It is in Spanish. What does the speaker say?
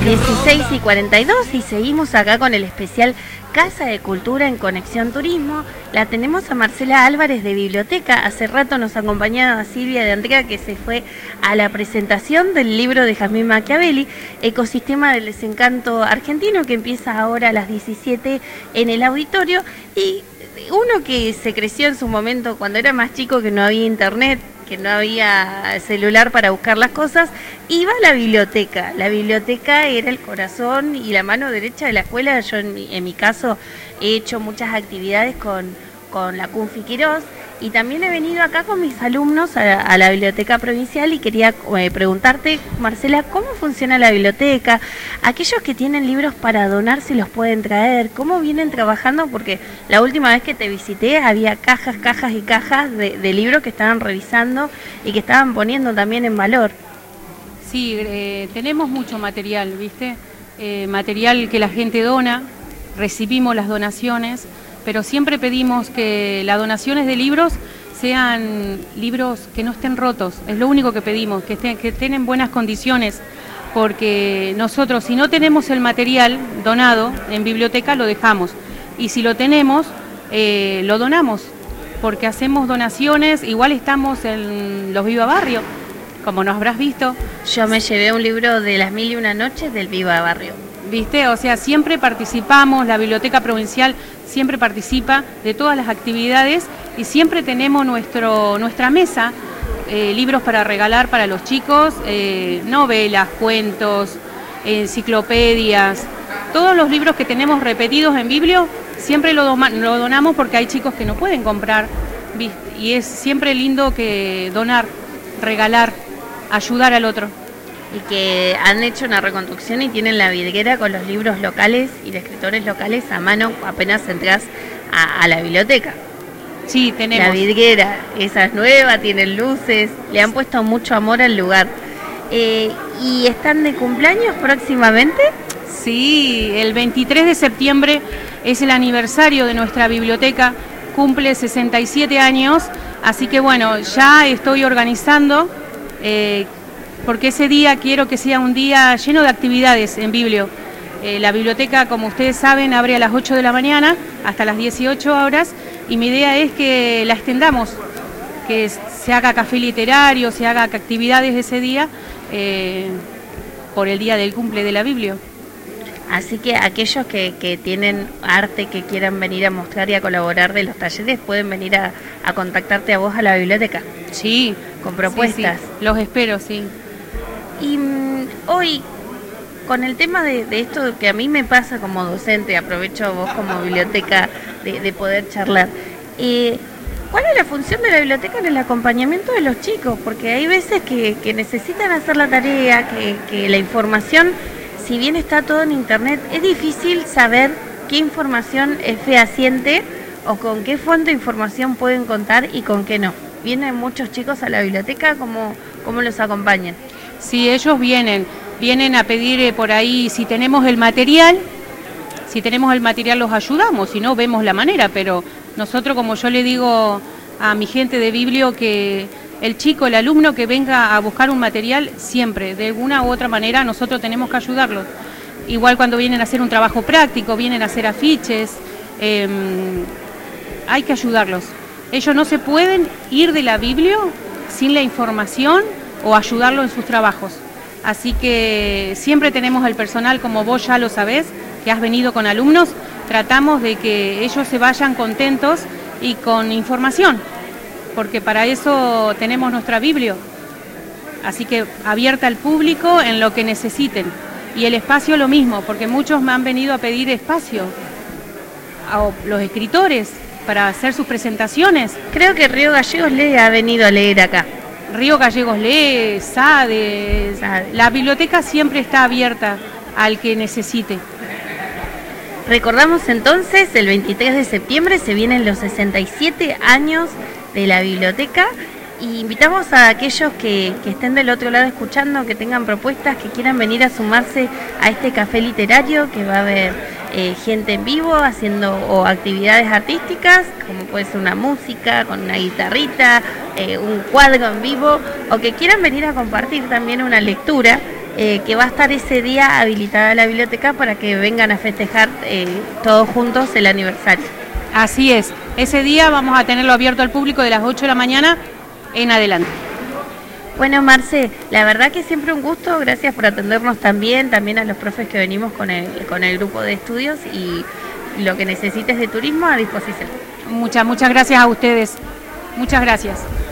16:42 y seguimos acá con el especial Casa de Cultura en Conexión Turismo. La tenemos a Marcela Álvarez de Biblioteca. Hace rato nos acompañaba Silvia de Andrea, que se fue a la presentación del libro de Jazmín Machiavelli, Ecosistema del Desencanto Argentino, que empieza ahora a las 17 en el auditorio. Y uno que se creció en su momento cuando era más chico, que no había internet, que no había celular para buscar las cosas, iba a la biblioteca. La biblioteca era el corazón y la mano derecha de la escuela. Yo en mi caso he hecho muchas actividades con la CUNFI Quirós, y también he venido acá con mis alumnos a la biblioteca provincial, y quería preguntarte, Marcela, ¿cómo funciona la biblioteca? Aquellos que tienen libros para donar, ¿si los pueden traer? ¿Cómo vienen trabajando? Porque la última vez que te visité había cajas y cajas de libros que estaban revisando y que estaban poniendo también en valor. Sí, tenemos mucho material, ¿viste? Material que la gente dona, recibimos las donaciones, pero siempre pedimos que las donaciones de libros sean libros que no estén rotos. Es lo único que pedimos, que estén en buenas condiciones, porque nosotros, si no tenemos el material donado en biblioteca, lo dejamos, y si lo tenemos, lo donamos, porque hacemos donaciones. Igual estamos en los Viva Barrio, como nos habrás visto. Yo me llevé un libro de las 1001 noches del Viva Barrio. ¿Viste? O sea, siempre participamos, la Biblioteca Provincial siempre participa de todas las actividades, y siempre tenemos nuestra mesa, libros para regalar para los chicos, novelas, cuentos, enciclopedias, todos los libros que tenemos repetidos en Biblio, siempre lo donamos, porque hay chicos que no pueden comprar, ¿viste? Y es siempre lindo que donar, regalar, ayudar al otro. Y que han hecho una reconstrucción y tienen la vidriera con los libros locales y de escritores locales a mano apenas entras a la biblioteca. Sí, tenemos. La vidriera, esa es nueva, tienen luces, le han puesto mucho amor al lugar. ¿Y están de cumpleaños próximamente? Sí, el 23 de septiembre es el aniversario de nuestra biblioteca, cumple 67 años, así que bueno, ya estoy organizando, porque ese día quiero que sea un día lleno de actividades en Biblio. La biblioteca, como ustedes saben, abre a las 8 de la mañana hasta las 18 horas, y mi idea es que la extendamos, que se haga café literario, se haga actividades ese día, por el día del cumple de la Biblio. Así que aquellos que tienen arte, que quieran venir a mostrar y a colaborar de los talleres, pueden venir a contactarte a vos a la biblioteca. Sí. Con propuestas. Sí, sí. Los espero, sí. Y hoy, con el tema de esto que a mí me pasa como docente, aprovecho a vos como biblioteca de poder charlar, ¿cuál es la función de la biblioteca en el acompañamiento de los chicos? Porque hay veces que necesitan hacer la tarea, que la información, si bien está todo en internet, es difícil saber qué información es fehaciente o con qué fuente de información pueden contar y con qué no. ¿Vienen muchos chicos a la biblioteca? ¿Cómo los acompañan? Sí, ellos vienen a pedir por ahí si tenemos el material. Si tenemos el material los ayudamos, si no vemos la manera, pero nosotros, como yo le digo a mi gente de Biblio, que el chico, el alumno que venga a buscar un material, siempre, de alguna u otra manera, nosotros tenemos que ayudarlos. Igual cuando vienen a hacer un trabajo práctico, vienen a hacer afiches, hay que ayudarlos. Ellos no se pueden ir de la Biblio sin la información o ayudarlo en sus trabajos. Así que siempre tenemos el personal, como vos ya lo sabés, que has venido con alumnos, tratamos de que ellos se vayan contentos y con información, porque para eso tenemos nuestra Biblio. Así que abierta al público en lo que necesiten. Y el espacio lo mismo, porque muchos me han venido a pedir espacio, a los escritores, para hacer sus presentaciones. Creo que Río Gallegos Lee ha venido a leer acá. Río Gallegos Lee, SADE. La biblioteca siempre está abierta al que necesite. Recordamos entonces, el 23 de septiembre se vienen los 67 años de la biblioteca, y invitamos a aquellos que estén del otro lado escuchando, que tengan propuestas, que quieran venir a sumarse a este café literario, que va a haber gente en vivo haciendo o actividades artísticas, como puede ser una música con una guitarrita, un cuadro en vivo, o que quieran venir a compartir también una lectura que va a estar ese día habilitada la biblioteca para que vengan a festejar todos juntos el aniversario. Así es, ese día vamos a tenerlo abierto al público de las 8 de la mañana en adelante. Bueno, Marce, la verdad que siempre un gusto, gracias por atendernos también a los profes que venimos con el grupo de estudios, y lo que necesites de turismo a disposición. Muchas gracias a ustedes, muchas gracias.